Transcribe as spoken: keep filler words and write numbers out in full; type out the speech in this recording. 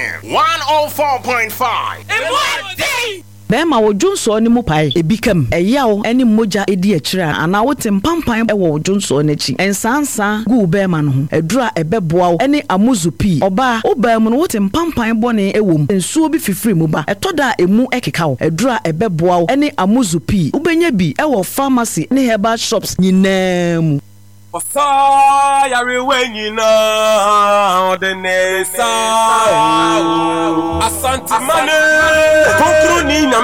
M one oh four point five. Bema wo Jonso ni mu pai ebikam eyawo eni moja edi akira ana wote mpampan e wo Jonso n'echi ensansa gu bema no ho edura ebeboa wo eni amuzupi oba oba mu no wote mpampan bone ewom ensuo bi fifiri mu ba etoda emu ekeka wo edura ebeboa wo eni amuzupi ubenya bi e wo pharmacy ne herbal shops nyinaa Osa yare wenyina odenesa Asante mane Konkro ni